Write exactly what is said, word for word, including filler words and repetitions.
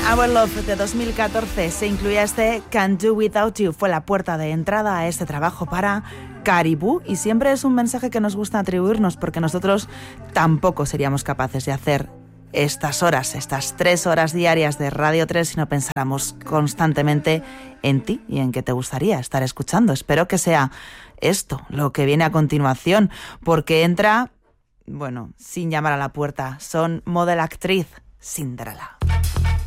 Our Love de dos mil catorce se incluía este Can't Do Without You. Fue la puerta de entrada a este trabajo para Caribou y siempre es un mensaje que nos gusta atribuirnos porque nosotros tampoco seríamos capaces de hacer estas horas, estas tres horas diarias de Radio tres si no pensáramos constantemente en ti y en que te gustaría estar escuchando. Espero que sea esto lo que viene a continuación, porque entra, bueno, sin llamar a la puerta, son model actriz Cinderella.